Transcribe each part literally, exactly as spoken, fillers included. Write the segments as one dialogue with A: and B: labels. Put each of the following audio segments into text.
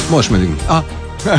A: Možeš me dignuti. A?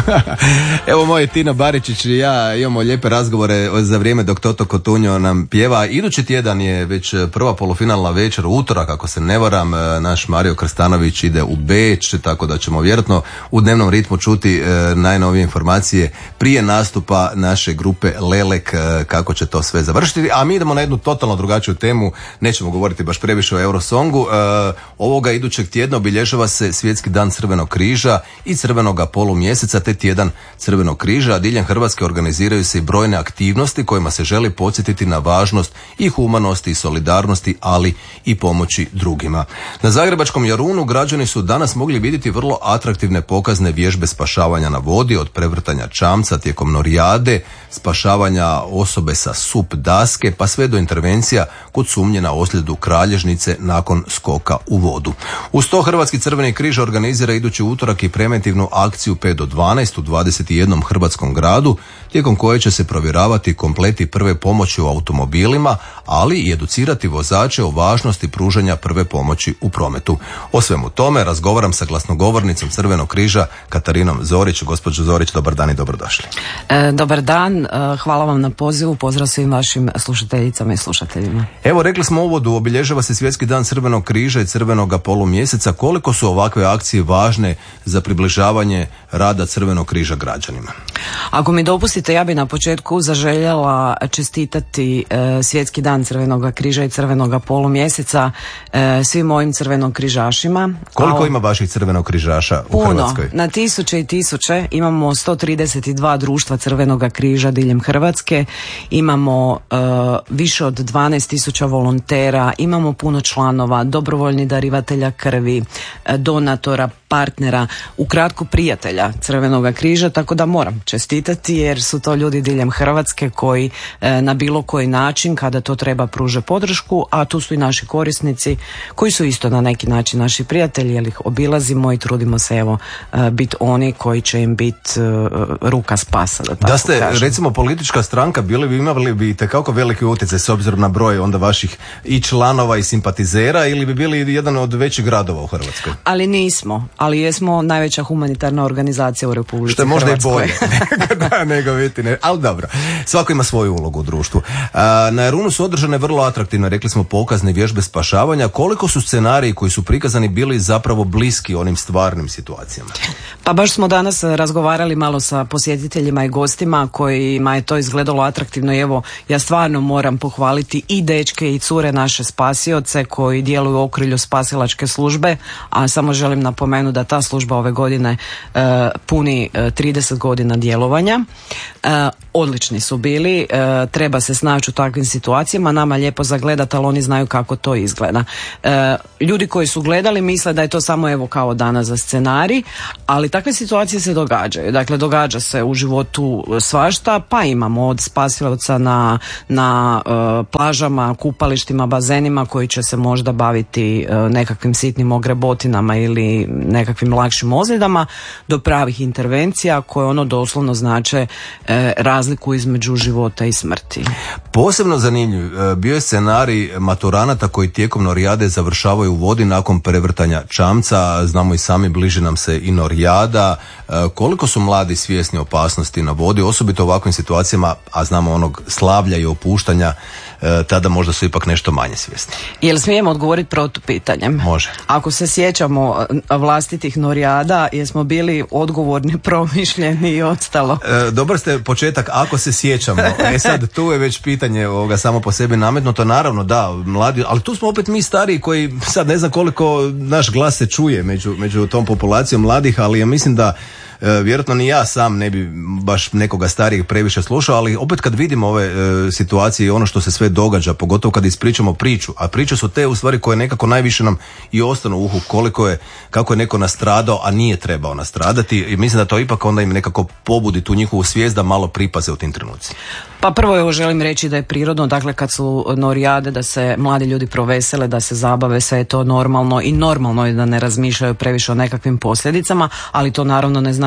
A: Evo moj Tina Baričić i ja imamo lijepe razgovore za vrijeme dok Toto Cotugno nam pjeva. Idući tjedan je već prva polufinalna večer, utorak ako se ne varam, naš Mario Krstanović ide u Beč, tako da ćemo vjerojatno u dnevnom ritmu čuti najnovije informacije prije nastupa naše grupe Lelek, kako će to sve završiti. A mi idemo na jednu totalno drugačiju temu, nećemo govoriti baš previše o Eurosongu. Ovoga idućeg tjedna obilježava se Svjetski dan Crvenog križa i Crvenoga polumjeseca, te tjedan Crvenog križa, a diljem Hrvatske organiziraju se i brojne aktivnosti kojima se želi podsjetiti na važnost i humanosti i solidarnosti, ali i pomoći drugima. Na zagrebačkom Jarunu građani su danas mogli vidjeti vrlo atraktivne pokazne vježbe spašavanja na vodi, od prevrtanja čamca tijekom norijade, spašavanja osobe sa sup daske, pa sve do intervencija kod sumnje na ozljedu kralježnice nakon skoka u vodu. Uz to Hrvatski Crveni križ organizira idući utorak i preventivnu akciju pet do dvanaest u dvadeset jednom hrvatskom gradu, tijekom koje će se provjeravati kompleti prve pomoći u automobilima, ali i educirati vozače o važnosti pružanja prve pomoći u prometu. O svemu tome razgovaram sa glasnogovornicom Crvenog križa Katarinom Zorić. Gospođo Zorić, dobar dan i dobrodošli.
B: E, dobar dan, hvala vam na pozivu, pozdrav svim vašim slušateljicama i slušateljima.
A: Evo, rekli smo u uvodu, obilježava se Svjetski dan Crvenog križa i Crvenoga polumjeseca. Koliko su ovakve akcije važne za približavanje rada Crvenog križa građanima?
B: Ako mi dopustite, ja bi na početku zaželjela čestitati e, Svjetski dan Crvenoga križa i Crvenoga polumjeseca e, svim mojim crvenog križašima.
A: Koliko
B: A,
A: ima vaših crvenog križaša u
B: puno,
A: Hrvatskoj?
B: Na tisuće i tisuće. Imamo sto trideset dva društva Crvenoga križa diljem Hrvatske, imamo e, više od dvanaest tisuća volontera, imamo puno članova, dobrovoljnih darivatelja krvi, e, donatora, partnera, ukratko prijatelja Crvenoga križa, tako da moram čestitati jer su to ljudi diljem Hrvatske koji e, na bilo koji način kada to treba pruže podršku, a tu su i naši korisnici koji su isto na neki način naši prijatelji jer ih obilazimo i trudimo se evo e, biti oni koji će im biti e, ruka spasa. Da, tako
A: da ste
B: kažem.
A: Recimo politička stranka, bili bi imali bi itekako veliki utjecaj s obzirom na broj onda vaših i članova i simpatizera, ili bi bili jedan od većih gradova u Hrvatskoj?
B: Ali nismo, ali jesmo najveća humanitarna organizacija u Republici
A: Što je možda
B: Hrvatskoj.
A: i bolje da, nego biti ne. Ali dobro, svako ima svoju ulogu u društvu. A, na Jarunu su održane vrlo atraktivne, rekli smo, pokazne vježbe spašavanja. Koliko su scenariji koji su prikazani bili zapravo bliski onim stvarnim situacijama?
B: Pa baš smo danas razgovarali malo sa posjetiteljima i gostima kojima je to izgledalo atraktivno i evo ja stvarno moram pohvaliti i dečke i cure naše spasioce koji djeluju u okrilju spasilačke službe, a samo želim napomenuti da ta služba ove godine uh, puni uh, trideset godina djelovanja. Uh, odlični su bili, uh, treba se snaći u takvim situacijama, nama lijepo zagledati, ali oni znaju kako to izgleda. Uh, ljudi koji su gledali misle da je to samo evo kao danas za scenarij, ali takve situacije se događaju. Dakle, događa se u životu svašta, pa imamo od spasilaca na, na uh, plažama, kupalištima, bazenima koji će se možda baviti uh, nekakvim sitnim ogrebotinama ili nekakvim lakšim ozljedama, do pravih intervencija koje ono doslovno znače e, razliku između života i smrti.
A: Posebno zanimljiv bio je scenarij maturanata koji tijekom norijade završavaju u vodi nakon prevrtanja čamca. Znamo i sami, bliži nam se i norijada. E, koliko su mladi svjesni opasnosti na vodi, osobito u ovakvim situacijama, a znamo onog slavlja i opuštanja, e, tada možda su ipak nešto manje svjesni.
B: Jel smijem odgovoriti protupitanjem?
A: Može.
B: Ako se sjećamo vlastitih norijada, jesmo bili odgovorni, promišljeni i ostalo.
A: E, dobar ste početak, ako se sjećamo. E sad, tu je već pitanje ovoga samo po sebi nametnuto. Naravno, da, mladi, ali tu smo opet mi stariji koji sad ne znam koliko naš glas se čuje među, među tom populacijom mladih, ali ja mislim da E, vjerojatno ni ja sam ne bi baš nekoga starijeg previše slušao, ali opet kad vidimo ove e, situacije i ono što se sve događa, pogotovo kad ispričamo priču, a priče su te u stvari koje nekako najviše nam i ostanu u uhu, koliko je, kako je neko nastradao, a nije trebao nastradati, i mislim da to ipak onda im nekako pobudi tu njihovu svijest da malo pripaze u tim trenucima.
B: Pa prvo evo želim reći da je prirodno, dakle kad su norijade, da se mladi ljudi provesele, da se zabave, sve je to normalno i normalno je da ne razmišljaju previše o nekakvim posljedicama, ali to naravno ne znači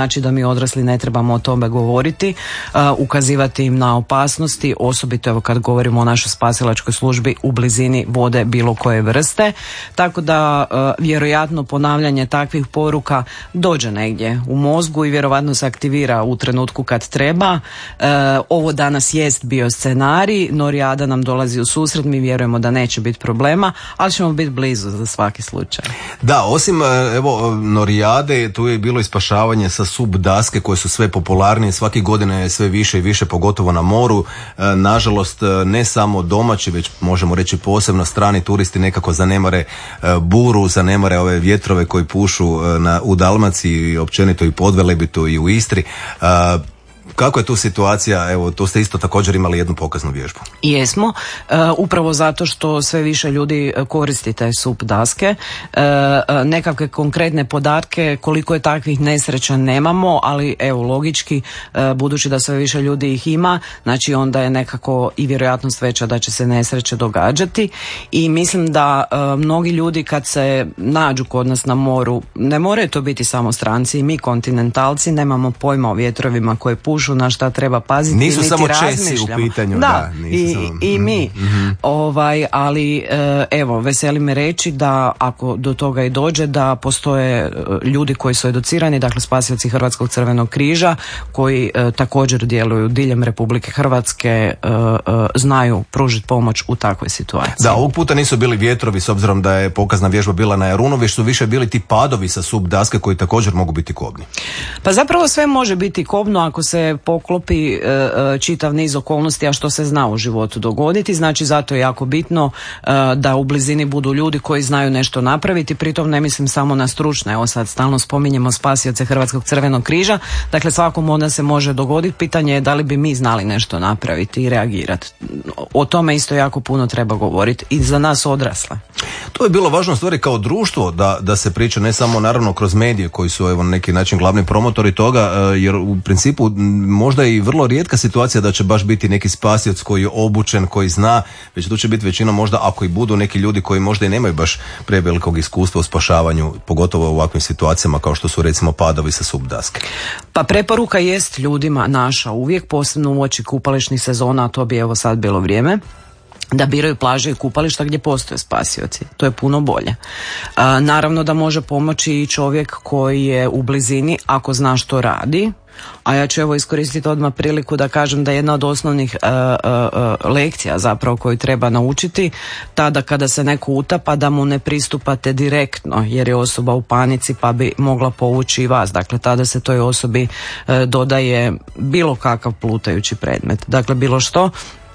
B: znači da mi odrasli ne trebamo o tome govoriti, uh, ukazivati im na opasnosti, osobito evo kad govorimo o našoj spasilačkoj službi u blizini vode bilo koje vrste, tako da uh, vjerojatno ponavljanje takvih poruka dođe negdje u mozgu i vjerovatno se aktivira u trenutku kad treba. Uh, ovo danas jest bio scenarij, Norijada nam dolazi u susret, mi vjerujemo da neće biti problema, ali ćemo biti blizu za svaki slučaj.
A: Da, osim evo Norijade, tu je bilo i spašavanje sa sub daske koje su sve popularnije, svake godine je sve više i više, pogotovo na moru. E, nažalost, ne samo domaći, već možemo reći posebno strani turisti nekako zanemare e, buru, zanemare ove vjetrove koji pušu e, na, u Dalmaciji i općenito i Podvelebitu i u Istri. E, Kako je tu situacija? Evo, tu ste isto također imali jednu pokaznu vježbu.
B: Jesmo, e, upravo zato što sve više ljudi koristi te sup daske. E, nekakve konkretne podatke koliko je takvih nesreća nemamo, ali evo logički, e, budući da sve više ljudi ih ima, znači onda je nekako i vjerojatnost veća da će se nesreće događati i mislim da e, mnogi ljudi kad se nađu kod nas na moru, ne moraju to biti samo stranci, i mi kontinentalci nemamo pojma o vjetrovima koje pušu, na šta treba paziti.
A: Nisu
B: niti
A: samo Česi u pitanju.
B: Da,
A: da nisu
B: i,
A: samo...
B: i mi.
A: Mm-hmm.
B: Ovaj, ali evo, veseli me reći da ako do toga i dođe, da postoje ljudi koji su educirani, dakle spasioci Hrvatskog crvenog križa, koji e, također djeluju diljem Republike Hrvatske, e, e, znaju pružiti pomoć u takvoj situaciji.
A: Da, ovog puta nisu bili vjetrovi, s obzirom da je pokazna vježba bila na Jarunu, već su više bili ti padovi sa sub daske koji također mogu biti kobni.
B: Pa zapravo sve može biti kobno ako se poklopi e, čitav niz okolnosti, a što se zna u životu dogoditi. Znači zato je jako bitno e, da u blizini budu ljudi koji znaju nešto napraviti. Pritom ne mislim samo na stručne. Evo sad stalno spominjemo spasioce Hrvatskog crvenog križa. Dakle svakom od nas se može dogoditi. Pitanje je da li bi mi znali nešto napraviti i reagirati. O tome isto jako puno treba govoriti i za nas odrasle.
A: To je bilo važno stvari kao društvo da, da se priča, ne samo naravno kroz medije koji su evo na neki način glavni promotori toga, jer u principu možda je i vrlo rijetka situacija da će baš biti neki spasioc koji je obučen, koji zna, već tu će biti većina možda, ako i budu neki ljudi koji možda i nemaju baš prevelikog iskustva u spašavanju, pogotovo u ovakvim situacijama kao što su recimo padovi sa sub daske.
B: Pa preporuka jest ljudima naša uvijek, posebno u oči kupališnih sezona, a to bi evo sad bilo vrijeme, da biraju plaže i kupališta gdje postoje spasioci. To je puno bolje. A, naravno da može pomoći i čovjek koji je u blizini ako zna što radi. A ja ću evo iskoristiti odmah priliku da kažem da je jedna od osnovnih uh, uh, lekcija zapravo koju treba naučiti tada kada se neko utapa, da mu ne pristupate direktno jer je osoba u panici pa bi mogla povući i vas. Dakle tada se toj osobi uh, dodaje bilo kakav plutajući predmet. Dakle bilo što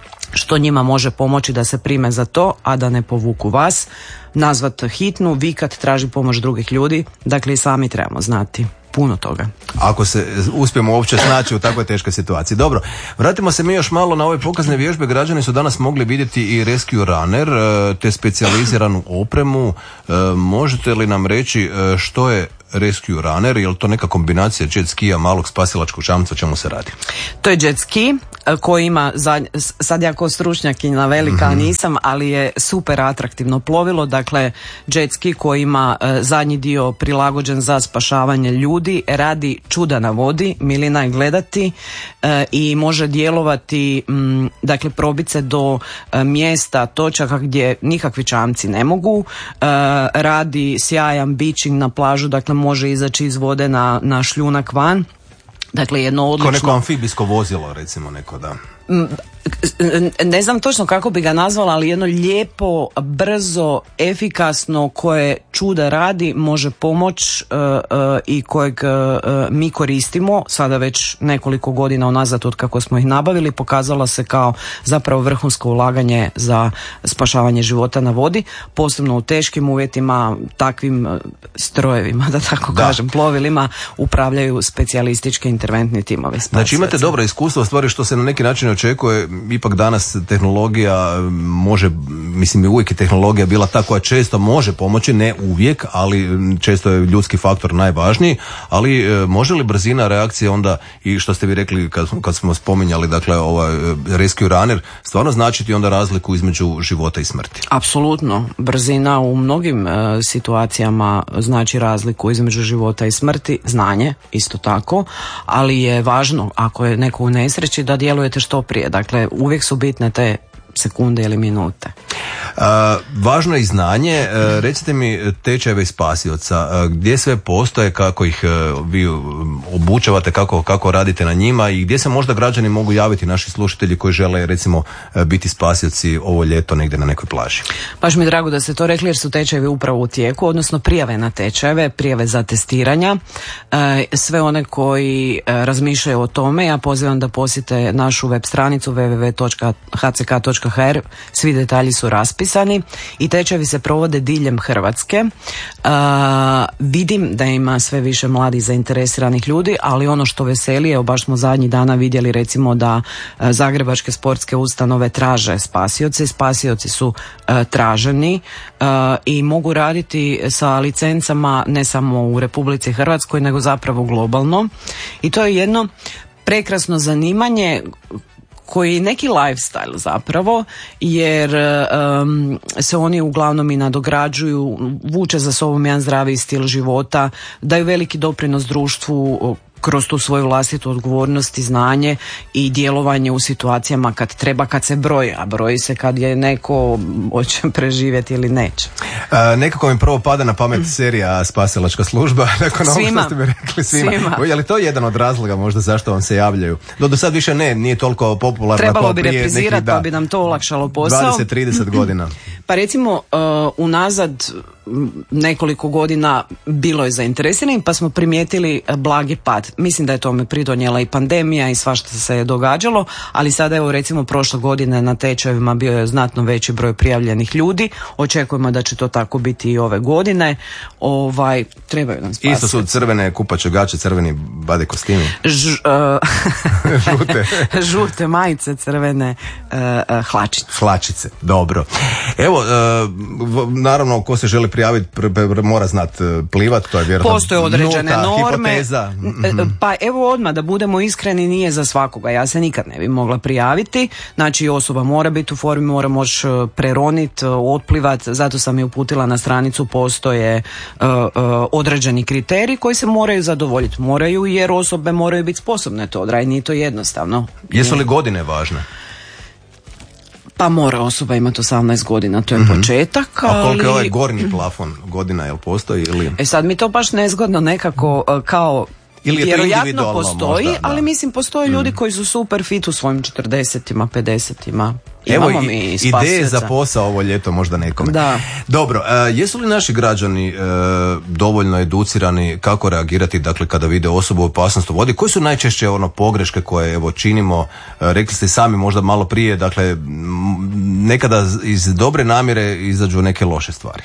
B: što njima može pomoći da se prime za to, a da ne povuku vas, nazvat hitnu, vikat, traži pomoć drugih ljudi, dakle i sami trebamo znati puno toga.
A: Ako se uspijemo uopće snaći u takvoj teškoj situaciji. Dobro, vratimo se mi još malo na ove pokazne vježbe. Građani su danas mogli vidjeti i Rescue Runner, te specijaliziranu opremu. Možete li nam reći što je Rescue Runner, je li to neka kombinacija jet skija, malog spasilačkog čamca, o čemu se radi?
B: To je jet ski koji ima, sad ja kao stručnjakinja velika mm-hmm. nisam, ali je super atraktivno plovilo, dakle jet ski koji ima zadnji dio prilagođen za spašavanje ljudi, radi čuda na vodi, milina je gledati e, i može djelovati, m, dakle probit se do e, mjesta, točaka gdje nikakvi čamci ne mogu, e, radi sjajan beaching na plažu, dakle može izaći iz vode na, na šljunak van. Dakle, jedno odlično...
A: Ko neko amfibijsko vozilo, recimo neko, da.
B: Ne znam točno kako bi ga nazvala, ali jedno lijepo, brzo, efikasno, koje čuda radi, može pomoć uh, uh, i kojeg uh, mi koristimo sada već nekoliko godina unazad od kako smo ih nabavili. Pokazala se kao zapravo vrhunsko ulaganje za spašavanje života na vodi, posebno u teškim uvjetima, takvim uh, strojevima, da tako da. kažem, plovilima upravljaju specijalistički interventni timovi.
A: Znači imate dobro iskustvo, stvari što se na neki način očekuje. ipak danas tehnologija može, mislim i uvijek je tehnologija bila ta koja često može pomoći, ne uvijek, ali često je ljudski faktor najvažniji, ali može li brzina reakcije onda i što ste vi rekli kad, kad smo spominjali, dakle ovaj rescue runner, stvarno značiti onda razliku između života i smrti?
B: Apsolutno, brzina u mnogim e, situacijama znači razliku između života i smrti, znanje isto tako, ali je važno ako je neko u nesreći da djelujete što prije, dakle uvijek su bitne te sekunde ili minute.
A: Uh, važno je i znanje. Uh, recite mi tečajeve spasioca, uh, gdje sve postoje, kako ih uh, vi obučavate, kako, kako radite na njima i gdje se možda građani mogu javiti, naši slušatelji koji žele recimo uh, biti spasioci ovo ljeto negdje na nekoj plaži?
B: Baš mi je drago da ste to rekli jer su tečajevi upravo u tijeku, odnosno prijave na tečajeve, prijave za testiranja. Uh, sve one koji uh, razmišljaju o tome, ja pozivam da posjete našu web stranicu w w w točka h c k točka h r, svi detalji su raspisani i tečajevi se provode diljem Hrvatske. Uh, vidim da ima sve više mladih zainteresiranih ljudi, ali ono što veseli, evo baš smo zadnjih dana vidjeli recimo da uh, zagrebačke sportske ustanove traže spasioce, spasioci su uh, traženi uh, i mogu raditi sa licencama ne samo u Republici Hrvatskoj nego zapravo globalno i to je jedno prekrasno zanimanje koji je neki lifestyle zapravo, jer um, se oni uglavnom i nadograđuju, vuče za sobom jedan zdraviji stil života, daju veliki doprinos društvu kroz tu svoju vlastitu odgovornost i znanje i djelovanje u situacijama kad treba, kad se broji, a broji se kad je neko hoće preživjeti ili neće.
A: A, nekako mi prvo pada na pamet serija Spasilačka služba, nakon ovo što ste mi rekli svima. svima. Je li to jedan od razloga možda zašto vam se javljaju? Do, do sad više ne, nije toliko popularno.
B: Trebalo bi reprizirati pa bi nam to olakšalo posao.
A: dvadeset trideset godina.
B: Pa recimo uh, unazad nekoliko godina bilo je zainteresiranih pa smo primijetili blagi pad. Mislim da je tome pridonijela i pandemija i svašta se je događalo, ali sada evo recimo prošle godine na tečajevima bio je znatno veći broj prijavljenih ljudi. Očekujemo da će to tako biti i ove godine. Ovaj, trebaju nam spasiti.
A: Isto su crvene kupače gaće, crveni bade kostimi.
B: Ž, uh,
A: Žute.
B: Žute majice, crvene uh, uh, hlačice.
A: Hlačice, dobro. Evo, uh, naravno, ko se želi prijaviti pr- pr- mora znat plivat, to je vjerojatno
B: postoje određene
A: nuta,
B: norme.
A: Hipoteza. Mm-hmm.
B: Pa evo odmah da budemo iskreni, nije za svakoga. Ja se nikad ne bi mogla prijaviti. Znači osoba mora biti u formi, mora moći preronit, otplivat, zato sam je uputila na stranicu, postoje uh, uh, određeni kriteriji koji se moraju zadovoljiti. Moraju jer osobe moraju biti sposobne to odraditi, nije to jednostavno.
A: Jesu li godine važne?
B: Pa mora osoba imati osamnaest godina, to je mm-hmm. početak. Ali...
A: A koliko je ovaj gornji plafon godina, jel postoji? Ili...
B: E sad mi to baš nezgodno nekako kao...
A: Ili je to
B: vjerojatno postoji,
A: možda,
B: ali mislim postoje ljudi mm. koji su super fit u svojim četrdesetima, pedesetima.
A: Evo
B: Imamo
A: i,
B: mi
A: ideje za posao ovo ljeto možda nekome.
B: Da.
A: Dobro, uh, jesu li naši građani uh, dovoljno educirani kako reagirati, dakle kada vide osobu u opasnosti u vodi? Koje su najčešće ono pogreške koje evo činimo? Uh, rekli ste sami možda malo prije, dakle m- nekada iz dobre namjere izađu neke loše stvari.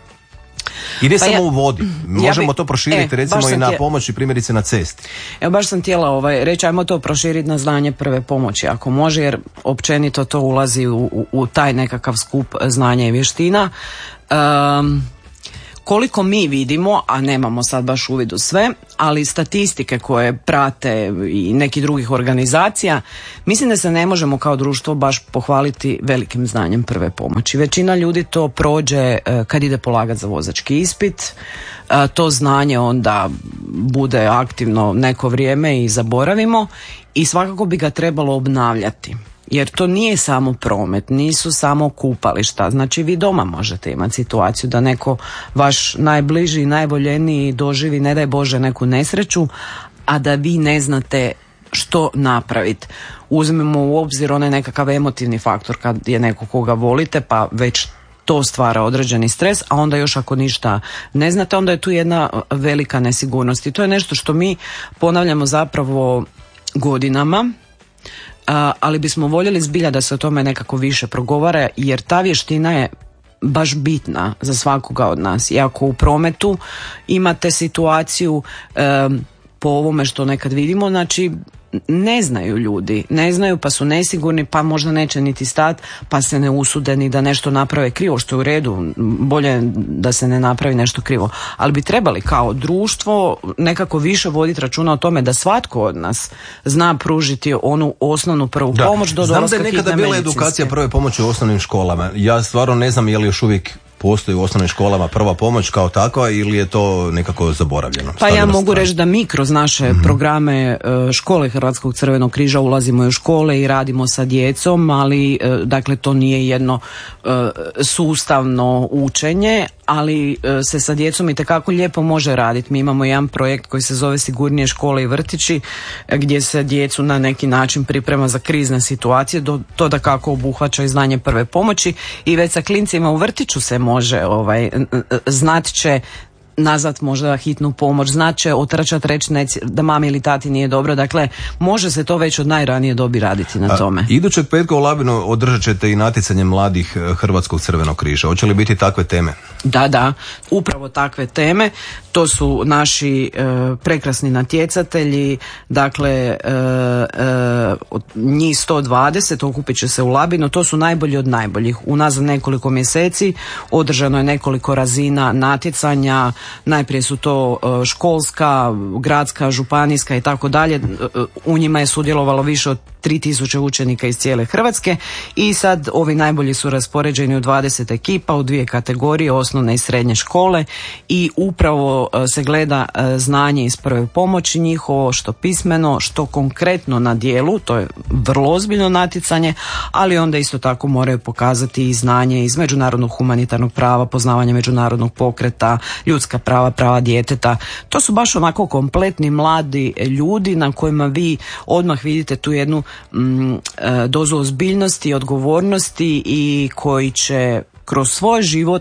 A: I ne pa samo ja, u vodi. Možemo ja bi, to proširiti e, recimo i na tje... pomoći primjerice na cesti.
B: Evo baš sam htjela ovaj, reći, ajmo to proširiti na znanje prve pomoći ako može, jer općenito to ulazi u, u, u taj nekakav skup znanja i vještina. Um, Koliko mi vidimo, a nemamo sad baš uvid u sve, ali statistike koje prate i nekih drugih organizacija, mislim da se ne možemo kao društvo baš pohvaliti velikim znanjem prve pomoći. Većina ljudi to prođe kad ide polagati za vozački ispit, to znanje onda bude aktivno neko vrijeme i zaboravimo i svakako bi ga trebalo obnavljati. Jer to nije samo promet, nisu samo kupališta. Znači vi doma možete imati situaciju da neko vaš najbliži i najvoljeniji doživi, ne daj Bože, neku nesreću, a da vi ne znate što napraviti. Uzmemo u obzir onaj nekakav emotivni faktor kad je neko koga volite, pa već to stvara određeni stres, a onda još ako ništa ne znate, onda je tu jedna velika nesigurnost. I to je nešto što mi ponavljamo zapravo godinama, Uh, ali bismo voljeli zbilja da se o tome nekako više progovara, jer ta vještina je baš bitna za svakoga od nas. I ako u prometu imate situaciju um, po ovome što nekad vidimo, znači ne znaju ljudi, ne znaju pa su nesigurni, pa možda neće niti stat, pa se ne usude ni da nešto naprave krivo, što je u redu, bolje da se ne napravi nešto krivo, ali bi trebali kao društvo nekako više voditi računa o tome da svatko od nas zna pružiti onu osnovnu prvu
A: da.
B: pomoć do dolaska hitne medicinske.
A: Znam da je nekada bila edukacija prve pomoći u osnovnim školama. Ja stvarno ne znam je li još uvijek postoji u osnovnim školama prva pomoć kao takva ili je to nekako zaboravljeno?
B: Pa ja mogu reći da mi kroz naše mm-hmm. programe škole Hrvatskog crvenog križa ulazimo u škole i radimo sa djecom, ali dakle to nije jedno sustavno učenje, ali se sa djecom itekako lijepo može raditi. Mi imamo jedan projekt koji se zove Sigurnije škole i vrtići, gdje se djecu na neki način priprema za krizne situacije, to da kako obuhvaća i znanje prve pomoći i već sa klincima u vrtiću se može ovaj, znat će nazvat možda hitnu pomoć, znat će otrčat reći da mami ili tati nije dobro, dakle može se to već od najranije dobi raditi na tome.
A: A, idućeg petka u Labinu održat ćete i natjecanje mladih Hrvatskog crvenog križa. Hoće li biti takve teme?
B: Da, da, upravo takve teme. To su naši e, prekrasni natjecatelji, dakle e, e, njih sto dvadeset okupit će se u Labinu, to su najbolji od najboljih. Unazad nekoliko mjeseci održano je nekoliko razina natjecanja, najprije su to e, školska, gradska, županijska i tako dalje. U njima je sudjelovalo više od tri tisuće učenika iz cijele Hrvatske i sad ovi najbolji su raspoređeni u dvadeset ekipa u dvije kategorije, osnovne i srednje škole, i upravo se gleda znanje iz prve pomoći njihovo, što pismeno, što konkretno na djelu, to je vrlo ozbiljno natjecanje, ali onda isto tako moraju pokazati i znanje iz međunarodnog humanitarnog prava, poznavanje međunarodnog pokreta, ljudska prava, prava djeteta. To su baš onako kompletni mladi ljudi na kojima vi odmah vidite tu jednu mm, dozu ozbiljnosti i odgovornosti i koji će kroz svoj život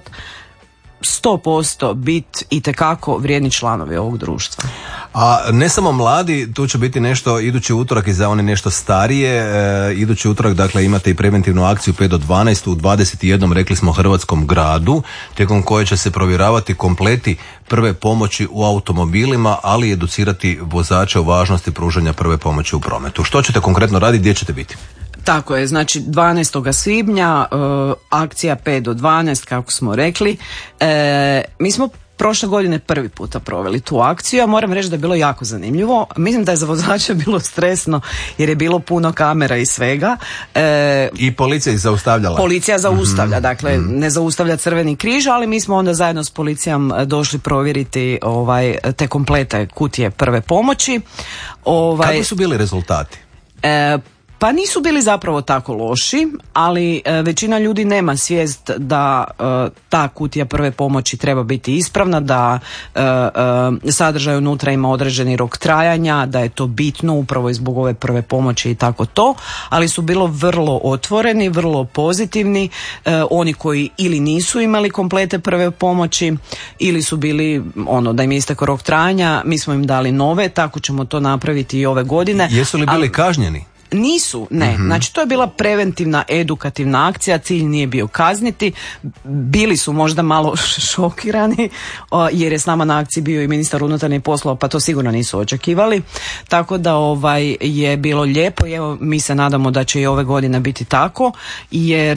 B: sto posto biti itekako vrijedni članovi ovog društva.
A: A ne samo mladi, tu će biti nešto idući utorak i za one nešto starije. E, idući utorak, dakle, imate i preventivnu akciju pet do dvanaest u dvadeset jedan, rekli smo, hrvatskom gradu, tijekom koje će se provjeravati kompleti prve pomoći u automobilima, ali i educirati vozače o važnosti pružanja prve pomoći u prometu. Što ćete konkretno raditi, gdje ćete biti?
B: Tako je, znači dvanaestog svibnja e, akcija pet do dvanaest, kako smo rekli. E, mi smo prošle godine prvi puta proveli tu akciju, a moram reći da je bilo jako zanimljivo. Mislim da je za vozače bilo stresno jer je bilo puno kamera i svega. E,
A: I policija ih zaustavljala.
B: Policija zaustavlja, mm-hmm. dakle mm-hmm. ne zaustavlja Crveni križ, ali mi smo onda zajedno s policijom došli provjeriti ovaj, te komplete kutije prve pomoći. Ovaj,
A: Kakvi su bili rezultati?
B: E, Pa nisu bili zapravo tako loši, ali e, većina ljudi nema svijest da e, ta kutija prve pomoći treba biti ispravna, da e, e, sadržaj unutra ima određeni rok trajanja, da je to bitno upravo i zbog ove prve pomoći i tako to, ali su bilo vrlo otvoreni, vrlo pozitivni, e, oni koji ili nisu imali komplete prve pomoći ili su bili ono da im je istekao rok trajanja, mi smo im dali nove, tako ćemo to napraviti i ove godine.
A: Jesu li bili
B: ali
A: kažnjeni?
B: Nisu, ne. Mm-hmm. Znači to je bila preventivna, edukativna akcija, cilj nije bio kazniti. Bili su možda malo šokirani jer je s nama na akciji bio i ministar unutarnjih poslova, pa to sigurno nisu očekivali. Tako da ovaj je bilo lijepo i evo mi se nadamo da će i ove godine biti tako, jer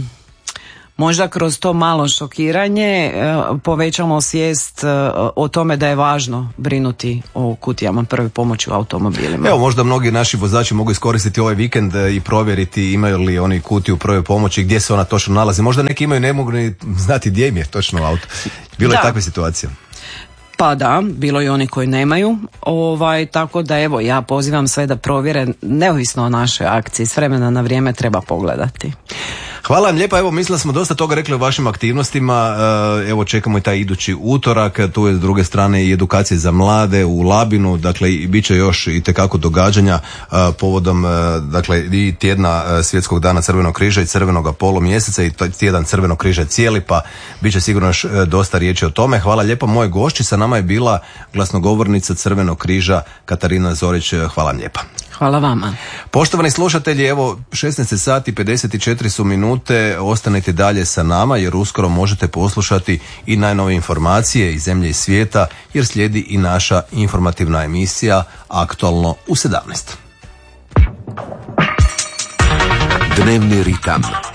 B: možda kroz to malo šokiranje povećamo svijest o tome da je važno brinuti o kutijama prve pomoći u automobilima.
A: Evo, možda mnogi naši vozači mogu iskoristiti ovaj vikend i provjeriti imaju li oni kutiju prve pomoći, gdje se ona točno nalazi. Možda neki imaju, ne mogu ni znati gdje im je točno auto. Bilo da. je takve situacije.
B: Pa da, bilo i oni koji nemaju, ovaj, tako da evo ja pozivam sve da provjere, neovisno o našoj akciji, s vremena na vrijeme treba pogledati.
A: Hvala vam lijepa, evo mislila smo dosta toga rekli o vašim aktivnostima, evo čekamo i taj idući utorak, tu je s druge strane i edukacije za mlade u Labinu, dakle bit će još i tekako događanja povodom dakle i tjedna Svjetskog dana Crvenog križa i Crvenoga polumjeseca i tjedan Crvenog križa cijeli, pa bit će sigurno još dosta riječi o tome. Hvala lijepo, moje gošći, sa nama je bila glasnogovornica Crvenog križa Katarina Zorić, hvala vam lijepa.
B: Hvala vama.
A: Poštovani slušatelji, evo šesnaest sati pedeset četiri su minute, ostanite dalje sa nama jer uskoro možete poslušati i najnovije informacije iz zemlje i svijeta jer slijedi i naša informativna emisija Aktualno u sedamnaest.
C: Dnevni ritam.